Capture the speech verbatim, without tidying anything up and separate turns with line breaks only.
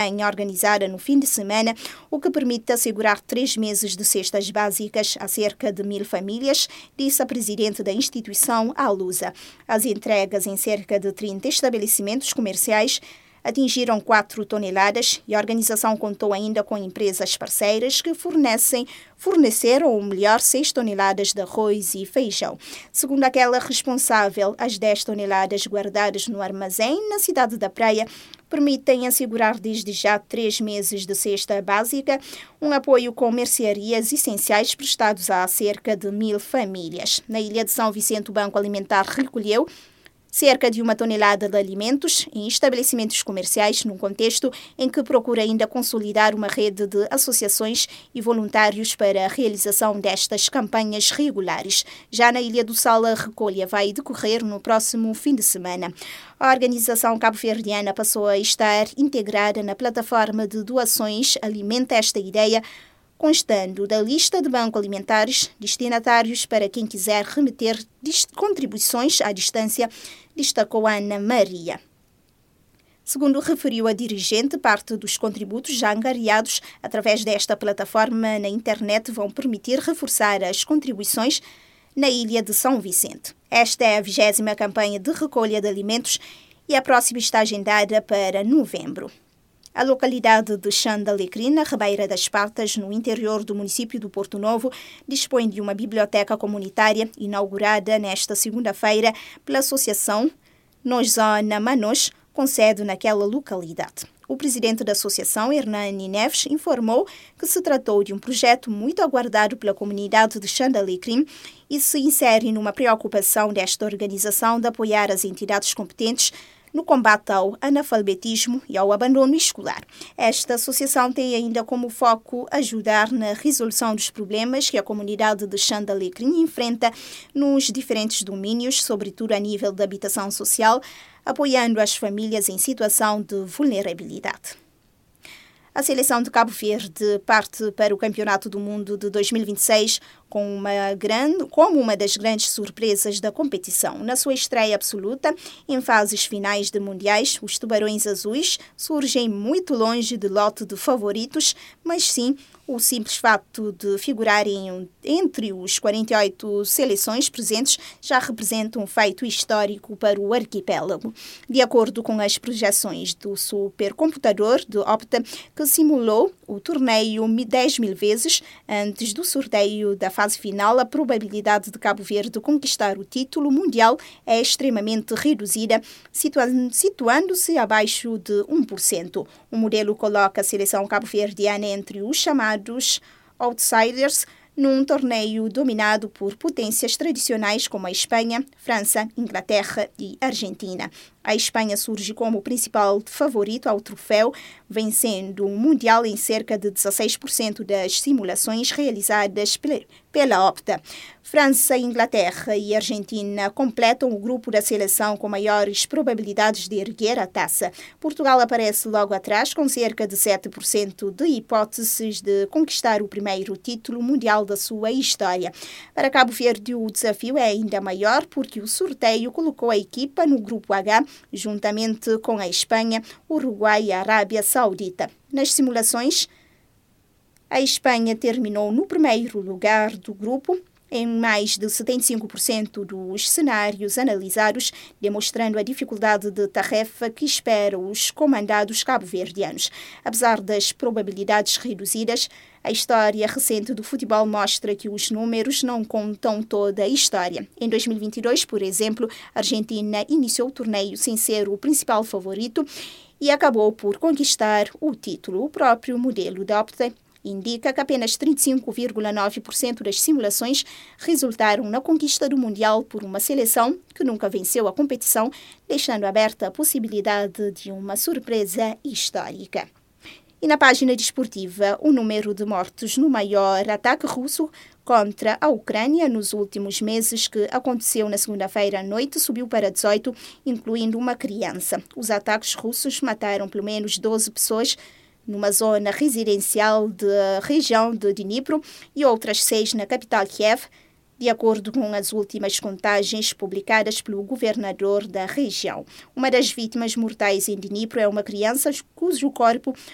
campanha organizada no fim de semana, o que permite assegurar três meses de cestas básicas a cerca de mil famílias, disse a presidente da instituição, a Lusa. As entregas em cerca de trinta estabelecimentos comerciais atingiram quatro toneladas e a organização contou ainda com empresas parceiras que fornecem, forneceram, ou melhor, seis toneladas de arroz e feijão. Segundo aquela responsável, as dez toneladas guardadas no armazém na cidade da Praia permitem assegurar desde já três meses de cesta básica, um apoio com mercearias essenciais prestados a cerca de mil famílias. Na Ilha de São Vicente, o Banco Alimentar recolheu cerca de uma tonelada de alimentos em estabelecimentos comerciais, num contexto em que procura ainda consolidar uma rede de associações e voluntários para a realização destas campanhas regulares. Já na Ilha do Sal, a recolha vai decorrer no próximo fim de semana. A organização cabo-verdiana passou a estar integrada na plataforma de doações Alimenta esta ideia, constando da lista de bancos alimentares destinatários para quem quiser remeter contribuições à distância, destacou Ana Maria. Segundo referiu a dirigente, parte dos contributos já angariados através desta plataforma na internet vão permitir reforçar as contribuições na Ilha de São Vicente. Esta é a vigésima campanha de recolha de alimentos e a próxima está agendada para novembro. A localidade de Chã de Alecrim, na Ribeira das Patas, no interior do município do Porto Novo, dispõe de uma biblioteca comunitária inaugurada nesta segunda-feira pela Associação Nozona Manos, com sede naquela localidade. O presidente da associação, Hernani Neves, informou que se tratou de um projeto muito aguardado pela comunidade de Chã de Alecrim e se insere numa preocupação desta organização de apoiar as entidades competentes no combate ao analfabetismo e ao abandono escolar. Esta associação tem ainda como foco ajudar na resolução dos problemas que a comunidade de Chã de Alecrim enfrenta nos diferentes domínios, sobretudo a nível da habitação social, apoiando as famílias em situação de vulnerabilidade. A seleção de Cabo Verde parte para o Campeonato do Mundo de dois mil e vinte e seis com uma grande, como uma das grandes surpresas da competição. Na sua estreia absoluta, em fases finais de mundiais, os Tubarões Azuis surgem muito longe do lote de favoritos, mas sim o simples facto de figurarem entre os quarenta e oito seleções presentes já representa um feito histórico para o arquipélago. De acordo com as projeções do supercomputador de Opta, que simulou o torneio dez mil vezes antes do sorteio da fase final, a probabilidade de Cabo Verde conquistar o título mundial é extremamente reduzida, situando-se abaixo de um por cento. O modelo coloca a seleção cabo-verdiana entre os chamados outsiders, num torneio dominado por potências tradicionais como a Espanha, França, Inglaterra e Argentina. A Espanha surge como o principal favorito ao troféu, vencendo o Mundial em cerca de dezesseis por cento das simulações realizadas pela Opta. França, Inglaterra e Argentina completam o grupo da seleção com maiores probabilidades de erguer a taça. Portugal aparece logo atrás, com cerca de sete por cento de hipóteses de conquistar o primeiro título mundial da sua história. Para Cabo Verde, o desafio é ainda maior, porque o sorteio colocou a equipa no grupo H, juntamente com a Espanha, Uruguai e a Arábia Saudita. Nas simulações, a Espanha terminou no primeiro lugar do grupo, em mais de setenta e cinco por cento dos cenários analisados, demonstrando a dificuldade de tarefa que espera os comandados cabo-verdianos. Apesar das probabilidades reduzidas, a história recente do futebol mostra que os números não contam toda a história. Em dois mil e vinte e dois, por exemplo, a Argentina iniciou o torneio sem ser o principal favorito e acabou por conquistar o título. O próprio modelo da Opta indica que apenas trinta e cinco vírgula nove por cento das simulações resultaram na conquista do Mundial por uma seleção que nunca venceu a competição, deixando aberta a possibilidade de uma surpresa histórica. E na página desportiva, o número de mortos no maior ataque russo contra a Ucrânia nos últimos meses, que aconteceu na segunda-feira à noite, subiu para dezoito, incluindo uma criança. Os ataques russos mataram pelo menos doze pessoas numa zona residencial da região de Dnipro e outras seis na capital Kiev, de acordo com as últimas contagens publicadas pelo governador da região. Uma das vítimas mortais em Dnipro é uma criança cujo corpo